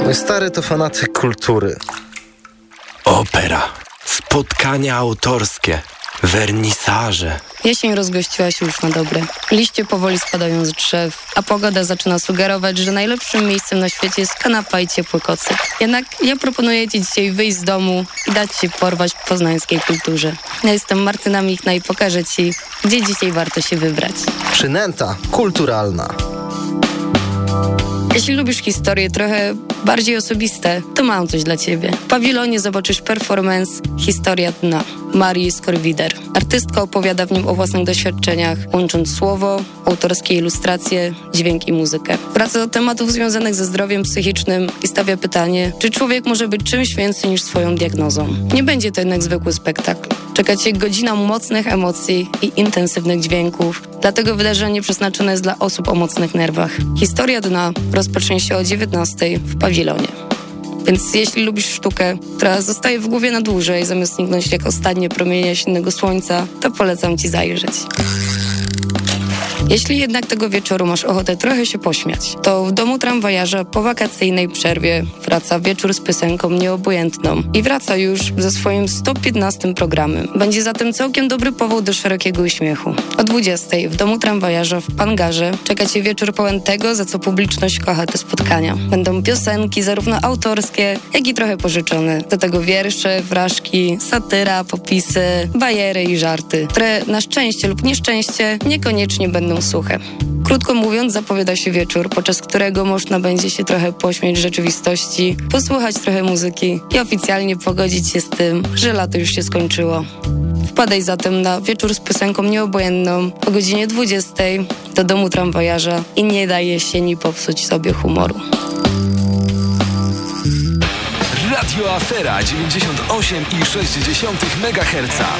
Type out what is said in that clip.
Mój stary to fanatyk kultury. Opera, spotkania autorskie, wernisaże. Jesień rozgościła się już na dobre. Liście powoli spadają z drzew, a pogoda zaczyna sugerować, że najlepszym miejscem na świecie jest kanapa i ciepły kocyk. Jednak ja proponuję Ci dzisiaj wyjść z domu i dać się porwać w poznańskiej kulturze. Ja jestem Martyna Michna i pokażę Ci, gdzie dzisiaj warto się wybrać. Przynęta kulturalna. Jeśli lubisz historie trochę bardziej osobiste, to mam coś dla Ciebie. W pawilonie zobaczysz performance Historia dna Marii Skorwider. Artystka opowiada w nim o własnych doświadczeniach, łącząc słowo, autorskie ilustracje, dźwięk i muzykę. Wraca do tematów związanych ze zdrowiem psychicznym i stawia pytanie, czy człowiek może być czymś więcej niż swoją diagnozą. Nie będzie to jednak zwykły spektakl. Czeka Cię godzina mocnych emocji i intensywnych dźwięków, dlatego wydarzenie przeznaczone jest dla osób o mocnych nerwach. Historia dna rozpocznie się o 19:00 w pawilonie. Więc jeśli lubisz sztukę, która zostaje w głowie na dłużej, zamiast zniknąć jak ostatnie promienie jesiennego słońca, to polecam Ci zajrzeć. Jeśli jednak tego wieczoru masz ochotę trochę się pośmiać, to w domu tramwajarza po wakacyjnej przerwie wraca wieczór z piosenką nieobojętną i wraca już ze swoim 115 programem. Będzie zatem całkiem dobry powód do szerokiego uśmiechu. O 20:00 w domu tramwajarza w Pangarze czeka Cię wieczór pełen tego, za co publiczność kocha te spotkania. Będą piosenki zarówno autorskie, jak i trochę pożyczone. Do tego wiersze, fraszki, satyra, popisy, bajery i żarty, które na szczęście lub nieszczęście niekoniecznie będą suche. Krótko mówiąc, zapowiada się wieczór, podczas którego można będzie się trochę pośmiać z rzeczywistości, posłuchać trochę muzyki i oficjalnie pogodzić się z tym, że lato już się skończyło. Wpadaj zatem na wieczór z piosenką nieobojętną o godzinie 20:00 do domu tramwajarza i nie daj jesieni popsuć sobie humoru. Radio Afera 98,6 MHz.